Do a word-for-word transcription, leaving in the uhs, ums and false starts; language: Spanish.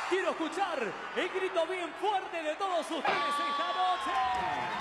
Quiero escuchar el grito bien fuerte de todos ustedes esta noche.